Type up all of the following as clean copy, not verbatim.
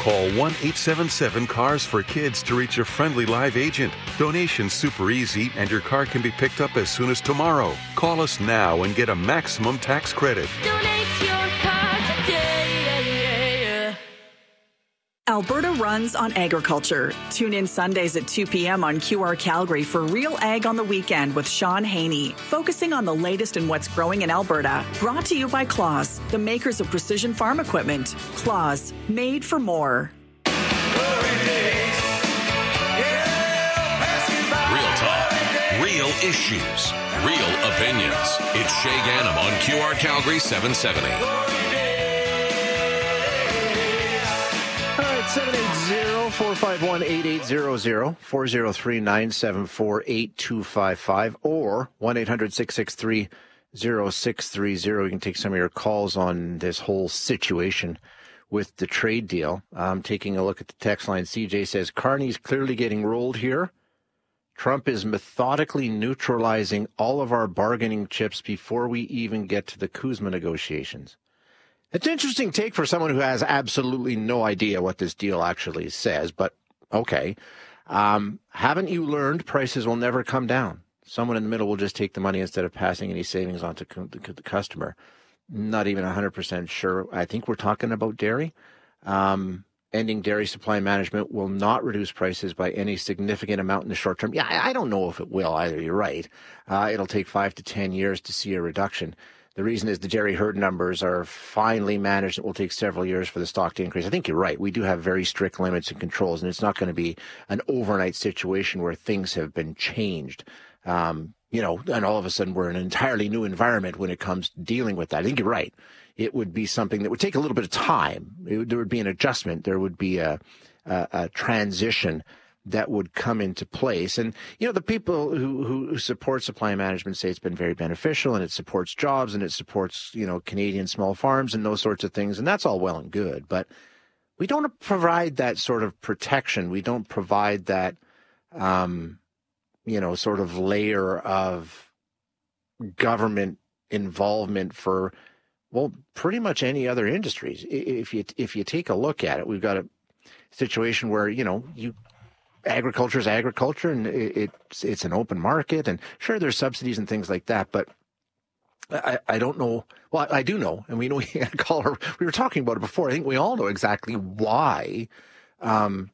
Call 1-877-CARS-FOR-KIDS to reach a friendly live agent. Donation's super easy, and your car can be picked up as soon as tomorrow. Call us now and get a maximum tax credit. Donate your car today. Alberta runs on agriculture. Tune in Sundays at 2 p.m. on QR Calgary for Real Ag on the Weekend with Sean Haney, focusing on the latest in what's growing in Alberta. Brought to you by Claas, the makers of precision farm equipment. Claas, made for more. Real talk, real issues, real opinions. It's Shay Ganem on QR Calgary 770. 780-451-8800, 403-974-8255, or 1-800-663-0630. You can take some of your calls on this whole situation with the trade deal. Taking a look at the text line, CJ says, Carney's clearly getting rolled here. Trump is methodically neutralizing all of our bargaining chips before we even get to the Kuzma negotiations. It's an interesting take for someone who has absolutely no idea what this deal actually says, but okay. Haven't you learned prices will never come down? Someone in the middle will just take the money instead of passing any savings on to the customer. Not even 100% sure. I think we're talking about dairy. Ending dairy supply management will not reduce prices by any significant amount in the short term. Yeah, I don't know if it will either. You're right. It'll take 5 to 10 years to see a reduction. The reason is the dairy herd numbers are finely managed. It will take several years for the stock to increase. I think you're right. We do have very strict limits and controls, and it's not going to be an overnight situation where things have been changed. And all of a sudden we're in an entirely new environment when it comes to dealing with that. I think you're right. It would be something that would take a little bit of time. There would be an adjustment. There would be a transition that would come into place. And, the people who support supply management say it's been very beneficial and it supports jobs and it supports, Canadian small farms and those sorts of things. And that's all well and good. But we don't provide that sort of protection. We don't provide that, sort of layer of government involvement for, pretty much any other industries. If you take a look at it, we've got a situation where, agriculture is agriculture, and it's an open market, and sure, there's subsidies and things like that, but I don't know. Well, I do know, and we know we were talking about it before. I think we all know exactly why, in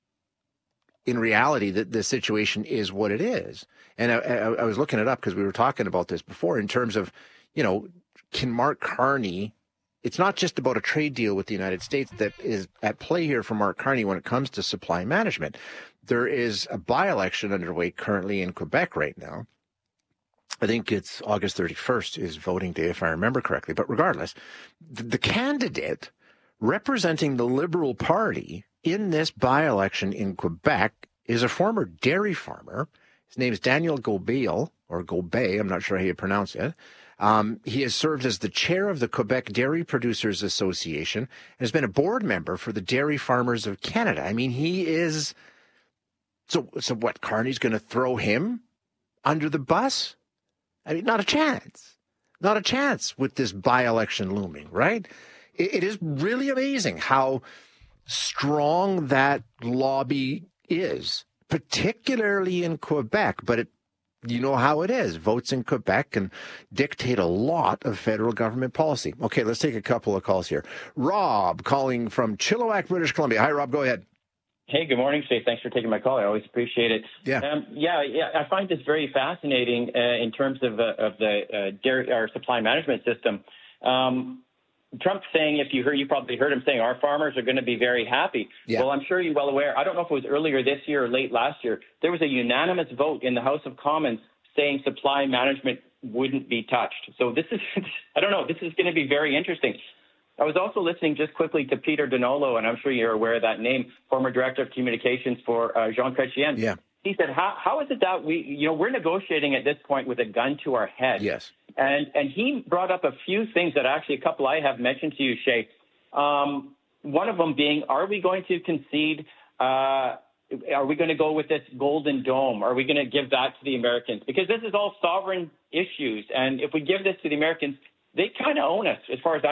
reality, that the situation is what it is. And I was looking it up because we were talking about this before in terms of, can Mark Carney? It's not just about a trade deal with the United States that is at play here for Mark Carney when it comes to supply management. There is a by-election underway currently in Quebec right now. I think it's August 31st is voting day, if I remember correctly. But regardless, the candidate representing the Liberal Party in this by-election in Quebec is a former dairy farmer. His name is Daniel Gobeil, or Gobey, I'm not sure how you pronounce it. He has served as the chair of the Quebec Dairy Producers Association and has been a board member for the Dairy Farmers of Canada. I mean, he is... So what, Carney's going to throw him under the bus? I mean, not a chance. Not a chance with this by-election looming, right? It is really amazing how strong that lobby is, particularly in Quebec, but you know how it is. Votes in Quebec can dictate a lot of federal government policy. Okay, let's take a couple of calls here. Rob calling from Chilliwack, British Columbia. Hi, Rob. Go ahead. Hey, good morning, Shay. Thanks for taking my call. I always appreciate it. Yeah. I find this very fascinating in terms of the dairy or supply management system. Trump saying, you probably heard him saying, our farmers are going to be very happy. Yeah. Well, I'm sure you're well aware. I don't know if it was earlier this year or late last year. There was a unanimous vote in the House of Commons saying supply management wouldn't be touched. So this is, I don't know, this is going to be very interesting. I was also listening just quickly to Peter Donolo, and I'm sure you're aware of that name, former director of communications for Jean Chrétien. Yeah. He said, how is it that we're negotiating at this point with a gun to our head? Yes. And he brought up a few things that actually a couple I have mentioned to you, Shay. One of them being, are we going to concede? Are we going to go with this Golden Dome? Are we going to give that to the Americans? Because this is all sovereign issues. And if we give this to the Americans, they kind of own us as far as